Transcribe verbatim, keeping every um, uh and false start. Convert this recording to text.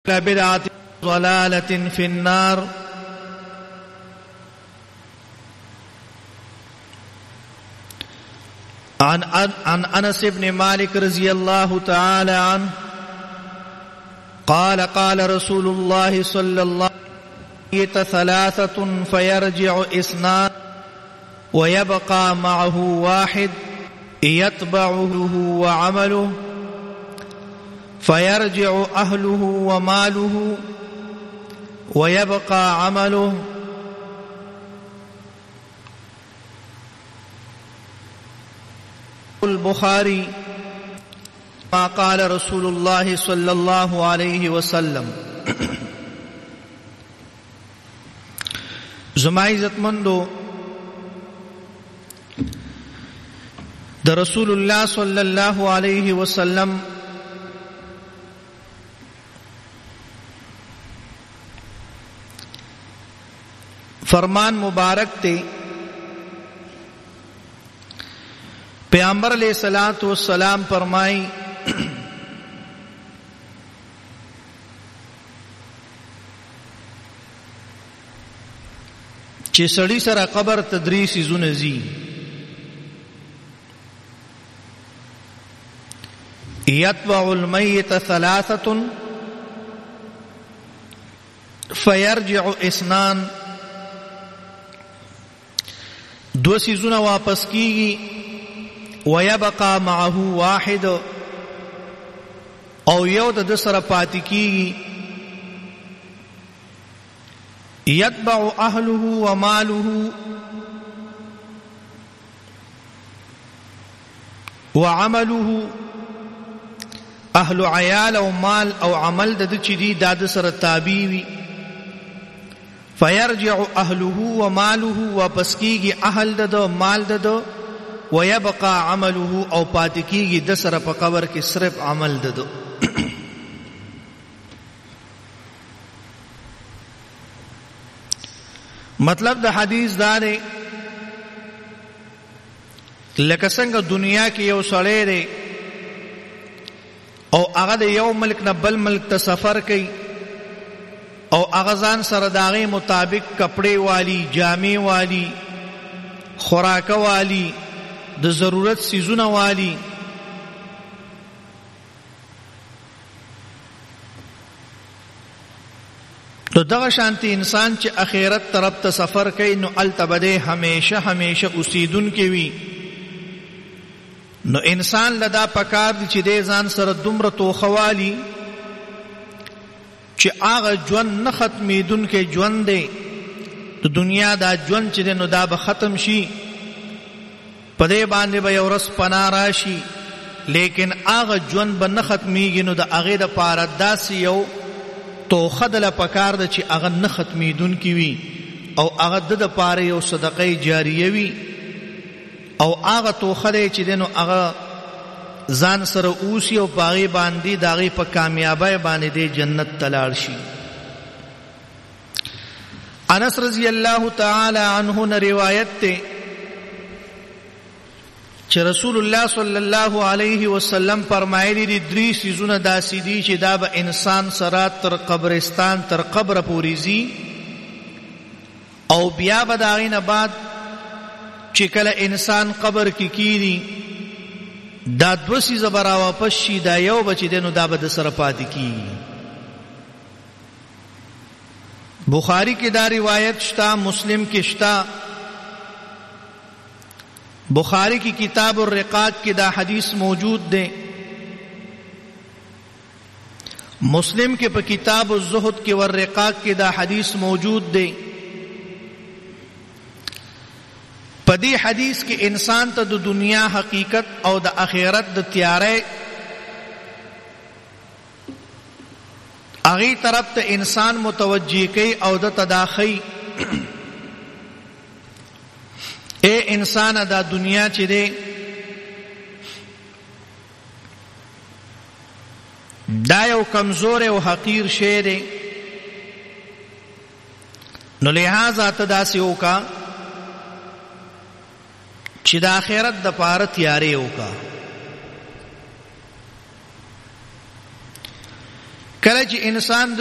بدعة ضلالة في النار. عن عن انس بن مالك رضي الله تعالى عنه قال قال رسول الله صلى الله عليه وسلم ثلاثة فيرجع اثنان ويبقى معه واحد يتبعه وعمله فيرجع أهله وماله ويبقى عمله. البخاري ما قال رسول الله صلى الله عليه وسلم. زما عزت مندو د رسول الله صلی الله علیه وسلم فرمان مبارک تے پیغمبر علیہ الصلوۃ والسلام فرمائی چې سړی سره قبر تدریس زونزی یتبع المیت ثلاثة فیرجع اثنان. دو سیزونه واپس کیږي ويبقى معه واحد او یو د سره پاتې کیږي. يتبع اهله وماله وعمله. اهل عيال او مال او عمل د چي دي د سره تابع وي. فيرجع اهله وماله واپس کیږي اهل د مال د ويبقى عمله او پاتې کیږي د سره په قبر کې صرف عمل د. مطلب د حدیث دا دی لکه څنګه دنیا کې یو سړی دی او هغه د یو ملک نه بل ملک ته سفر کوي او هغه ځان سره د هغې مطابق کپڑے والی، جامې والی، خوراکه والی، د ضرورت سیزونه والی. نو دغه شانتی انسان چې اخرت طرف ته سفر کوي نو الته به همیشه همیشه اوسیدونکی وي. نو انسان لدا پکار دی چې دې ځان سره دومره توخوالی چې هغه ژوند نه ختمېدونکی ژوند دی. د دنیا دا ژوند چې دی نو دا به ختم شي، په دې باندې به یو ورځ پناه راشي، لیکن هغه ژوند به نه ختمېږي. نو د هغې دپاره داسې یو توخه دله پکار ده چې هغه نه ختمېدونکي وي او هغه د دپاره یو صدقه جاریه وي او هغه توخه دی چې دی نو هغه ځان سره اوسي او په هغې باندې د هغې په کامیابۍ باندې دی جنت ته لاړ شي. انس رضی الله تعالی عنه نه روایت دی چې رسول الله صلی الله علیه وسلم فرمایلی دي درې څیزونه داسې دي چې دا به انسان سره تر قبرستان تر قبره پورې ځي او بیا به د هغې نه بعد چې کله انسان قبر کې کیږي دا دوه څیزه به راواپس شي، دا یو به چې دی نو دا به د سره پاتې کیږي. بخاری کې دا روایت شته، مسلم کې شته. بخاری کی کتاب الرقاق کی دا حدیث موجود دے، مسلم کے پا کتاب الزہد کی والرقاق کی دا حدیث موجود دے. پا دی حدیث کی انسان تا دا دنیا حقیقت او دا آخرت دا تیارے اغی طرف تا انسان متوجہ کی او دا تداخی اے انسان دا دنیا چی دے دا یو کمزور او حقیر شے دے، نو لہذا تدا سے اوکا چی دا آخرت دا پار تیارے اوکا. کله چې انسان